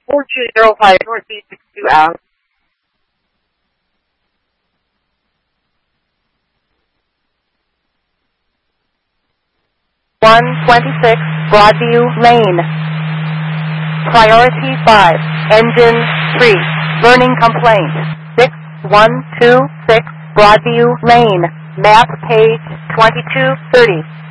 4205 Northeast 62 out. 126 Broadview Lane. Priority 5, engine 3, burning complaint. 6126 Broadview Lane, map page 2230.